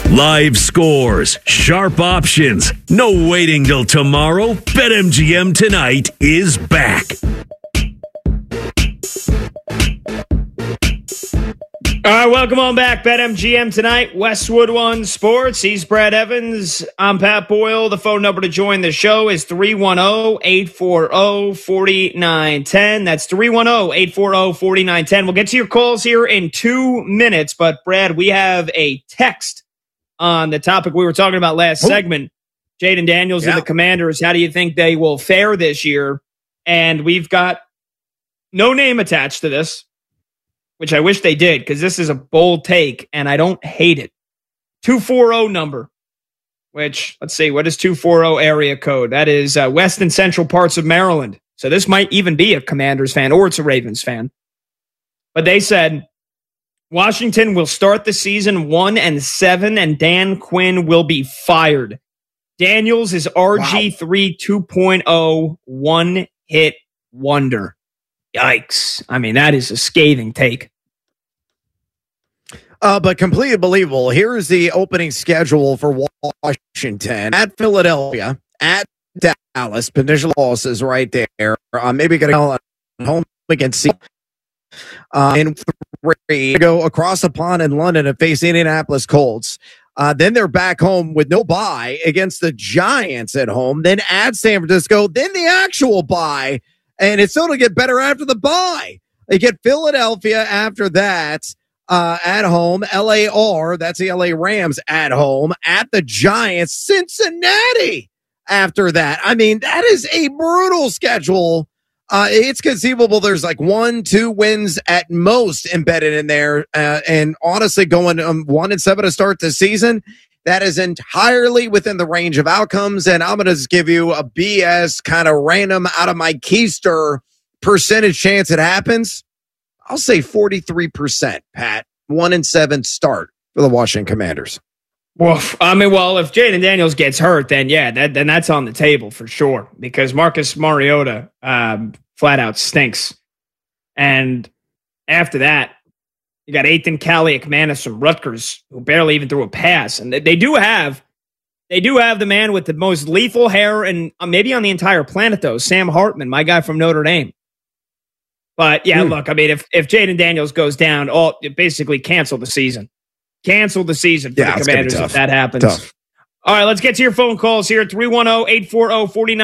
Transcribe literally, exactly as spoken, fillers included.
Live scores, sharp options, no waiting till tomorrow. BetMGM tonight is back. All right, welcome on back. BetMGM tonight, Westwood One Sports. He's Brad Evans. I'm Pat Boyle. The phone number to join the show is three one zero, eight four zero, four nine one zero. That's three one zero, eight four zero, four nine one zero. We'll get to your calls here in two minutes. But, Brad, we have a text on the topic we were talking about last Ooh. segment. Jaden Daniels yeah. and the Commanders, how do you think they will fare this year? And we've got no name attached to this, which I wish they did, because this is a bold take, and I don't hate it. two forty number, which, let's see, what is two forty area code? That is uh, west and central parts of Maryland. So this might even be a Commanders fan, or it's a Ravens fan. But they said, Washington will start the season one and seven, and Dan Quinn will be fired. Daniels is R G three wow. two point oh, one-hit wonder. Yikes. I mean, that is a scathing take. Uh, but completely believable. Here is the opening schedule for Washington. At Philadelphia, at Dallas, potential losses right there. Uh, maybe going to go home against Seattle. Uh, and three, go across the pond in London and face Indianapolis Colts. Uh, then they're back home with no bye against the Giants at home. Then at San Francisco. Then the actual bye. And it's still to get better after the bye. They get Philadelphia after that uh, at home. L A R, that's the L A Rams at home. At the Giants, Cincinnati after that. I mean, that is a brutal schedule. Uh, it's conceivable there's like one, two wins at most embedded in there. Uh, and honestly, going um, one and seven to start the season, that is entirely within the range of outcomes. And I'm going to just give you a B S kind of random out of my keister percentage chance it happens. I'll say forty-three percent, Pat. One and seven start for the Washington Commanders. Well, I mean, well, if Jaden Daniels gets hurt, then yeah, that, then that's on the table for sure, because Marcus Mariota um, flat out stinks. And after that, you got Ethan Kaliakmanis from Rutgers, who barely even threw a pass. And they, they do have, they do have the man with the most lethal hair, and uh, maybe on the entire planet, though, Sam Hartman, my guy from Notre Dame. But yeah, mm. look, I mean, if if Jaden Daniels goes down, all basically cancel the season. Cancel the season for yeah, the Commanders if that happens. Tough. All right, let's get to your phone calls here. three one zero, eight four zero, four nine